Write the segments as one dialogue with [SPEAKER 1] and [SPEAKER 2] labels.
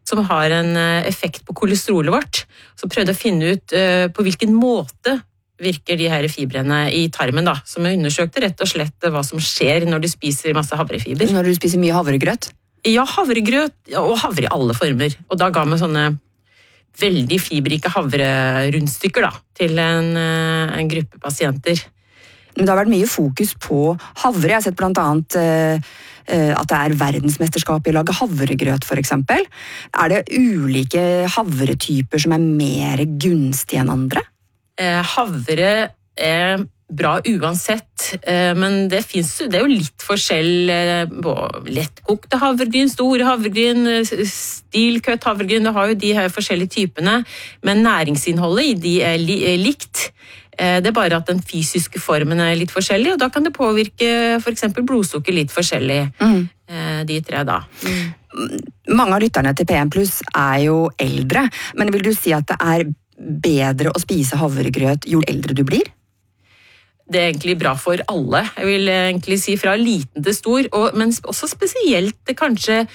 [SPEAKER 1] som har en effekt på kolesterolet vårt. Så prøvde jeg å finne ut på hvilken måte virker de her fibrene i tarmen da, som jeg undersøkte rett og slett hva som skjer når du spiser masse havrefiber.
[SPEAKER 2] Når du spiser mye havregrøt?
[SPEAKER 1] Ja, havregrøt og havre i alle former. Og da ga meg sånne veldig fiberrike havrerundstykker da, til en gruppe pasienter.
[SPEAKER 2] Men det har vært mye fokus på havre. Jeg har sett blant annet at det er verdensmesterskap i å lage havregrøt, for eksempel. Er det ulike havretyper som er mer gunstige enn andre?
[SPEAKER 1] Havre er bra uansett, men det er jo litt forskjell på lettkokte havregryn, store havregryn, stilkøtt havregryn, det har jo de her forskjellige typene, men næringsinnholdet i de er likt. Det er bare at den fysiske formen er litt forskjellig, og da kan det påvirke for eksempel blodsukker litt forskjellig, de tre da.
[SPEAKER 2] Mange av lytterne til PM Plus er jo eldre, men vil du si at det er bedre å spise havregrøt jo eldre du blir?
[SPEAKER 1] Det er egentlig bra for alle, jeg vil egentlig si fra liten til stor, men også spesielt kanskje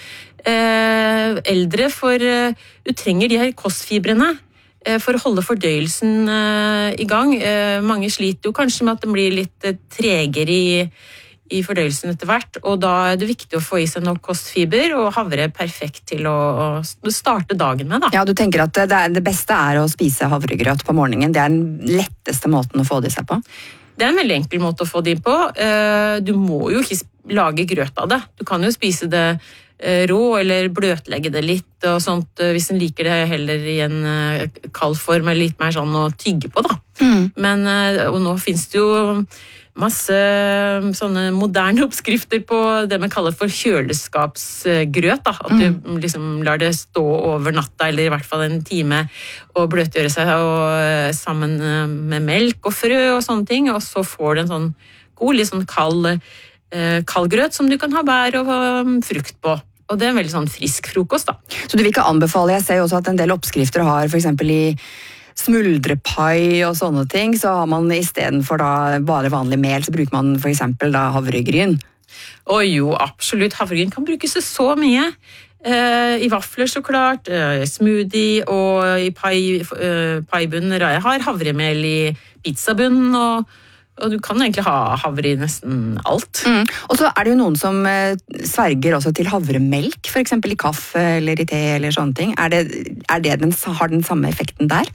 [SPEAKER 1] eldre, for du trenger de her kostfibrene for å holde fordøyelsen i gang. Mange sliter jo kanskje med at det blir litt tregere i fordøyelsen etter hvert, og da er det viktig å få i seg nok kostfiber, og havre er perfekt til å starte dagen med da.
[SPEAKER 2] Ja, du tenker at det beste er å spise havregrøt på morgenen, det er den letteste måten å få det i seg på?
[SPEAKER 1] Det er en veldig enkel måte å få det inn på. Du må jo ikke lage grøt av det. Du kan jo spise det rå, eller bløtlegge det litt, og sånt, hvis en liker det heller i en kald form, eller litt mer sånn å tygge på da. Men, og nå finnes det jo masse sånne moderne oppskrifter på det man kaller for kjøleskapsgrøt da, at du liksom lar det stå over natta, eller i hvert fall en time, og bløtgjøre seg sammen med melk og frø og sånne ting, og så får du en sånn god, litt sånn kald grøt som du kan ha bær og frukt på. Og det er en veldig sånn frisk frokost da.
[SPEAKER 2] Så du vil ikke anbefale, jeg ser jo også at en del oppskrifter har for eksempel i smuldrepai og sånne ting, så har man i stedet for da bare vanlig mel, så bruker man for eksempel da havregryn.
[SPEAKER 1] Jo, absolutt. Havregryn kan brukes så mye. I vafler så klart, smoothie og i paibunner. Jeg har havremel i pizzabunnen, og du kan egentlig ha havre i nesten alt.
[SPEAKER 2] Og så er det jo noen som sverger også til havremelk, for eksempel i kaffe eller i te eller sånne ting. Har den samme effekten der?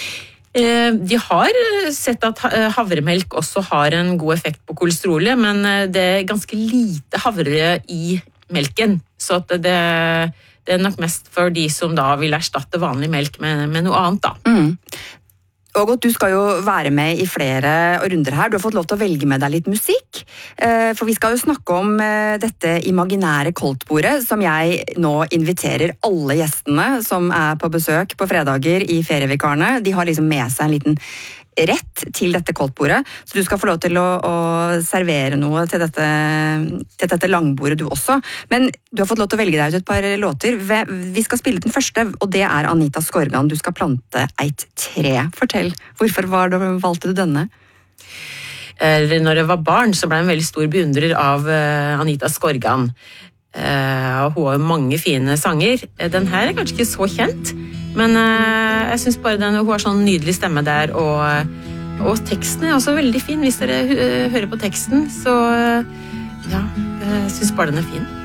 [SPEAKER 1] De har sett at havremelk også har en god effekt på kolesterolet, men det er ganske lite havre i melken, så at det er nok mest for de som da vil erstatte vanlig melk med noe annet da.
[SPEAKER 2] Ågot, du skal jo være med i flere runder her. Du har fått lov til å velge med deg litt musikk. For vi skal jo snakke om dette imaginære koldtbordet, som jeg nå inviterer alle gjestene som er på besøk på fredager i Ferievikarene. De har liksom med seg en liten rett til dette koldtbordet, så du skal få lov til å servere noe til dette langbordet du også. Men du har fått lov til å velge deg ut et par låter. Vi skal spille den første, og det er Anita Skorgan. Du skal plante eit tre. Fortell, hvorfor valgte du denne?
[SPEAKER 1] Når jeg var barn, så ble jeg en veldig stor beundrer av Anita Skorgan. Hun har mange fine sanger. Den her er kanskje ikke så kjent, men jeg synes bare hun har sånn nydelig stemme der, og teksten er også veldig fin. Hvis dere hører på teksten, så ja, jeg synes bare den er fin.